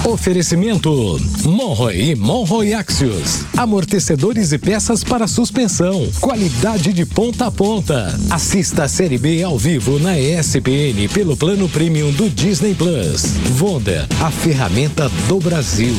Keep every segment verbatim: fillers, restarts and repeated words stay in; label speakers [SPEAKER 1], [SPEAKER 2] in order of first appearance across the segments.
[SPEAKER 1] Oferecimento Monroe e Monroe Axios. Amortecedores e peças para suspensão. Qualidade de ponta a ponta. Assista a Série B ao vivo na E S P N pelo plano premium do Disney Plus. Vonda, a ferramenta do Brasil.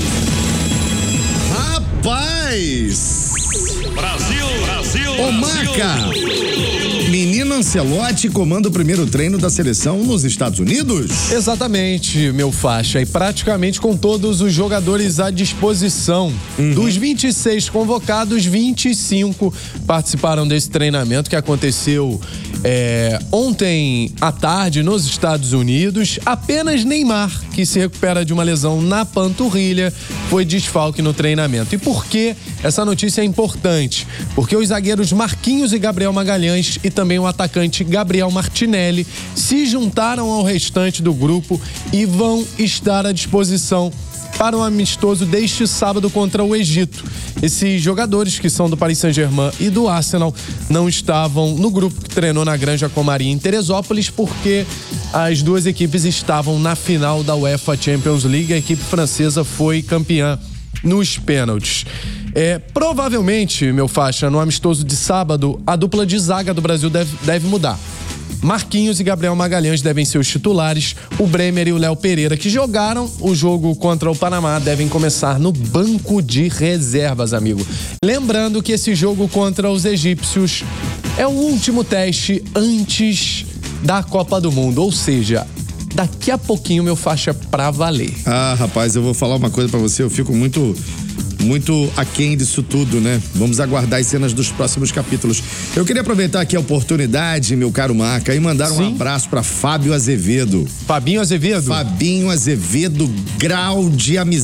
[SPEAKER 2] Rapaz!
[SPEAKER 3] Brasil, Brasil,
[SPEAKER 2] Ô, Maca! Menino Ancelotti comanda o primeiro treino da seleção nos Estados Unidos?
[SPEAKER 4] Exatamente, meu faixa. E praticamente com todos os jogadores à disposição. Uhum. Dos vinte e seis convocados, vinte e cinco participaram desse treinamento que aconteceu é, ontem à tarde nos Estados Unidos. Apenas Neymar, que se recupera de uma lesão na panturrilha, foi desfalque no treinamento. E por que essa notícia é importante? Porque os zagueiros Marquinhos e Gabriel Magalhães e também o atacante Gabriel Martinelli se juntaram ao restante do grupo e vão estar à disposição para um amistoso deste sábado contra o Egito. Esses jogadores, que são do Paris Saint-Germain e do Arsenal, não estavam no grupo que treinou na Granja Comari em Teresópolis, porque as duas equipes estavam na final da UEFA Champions League. A equipe francesa foi campeã nos pênaltis. É, provavelmente, meu faixa, no amistoso de sábado, a dupla de zaga do Brasil deve, deve mudar. Marquinhos e Gabriel Magalhães devem ser os titulares. O Bremer e o Léo Pereira, que jogaram o jogo contra o Panamá, devem começar no banco de reservas, amigo. Lembrando que esse jogo contra os egípcios é o último teste antes da Copa do Mundo, ou seja, daqui a pouquinho, meu faixa, é pra valer.
[SPEAKER 2] Ah, rapaz, eu vou falar uma coisa pra você, eu fico muito... muito aquém disso tudo, né? Vamos aguardar as cenas dos próximos capítulos. Eu queria aproveitar aqui a oportunidade, meu caro Maca, e mandar um Sim. abraço para Fábio Azevedo.
[SPEAKER 4] Fabinho Azevedo?
[SPEAKER 2] Fabinho Azevedo, grau de amizade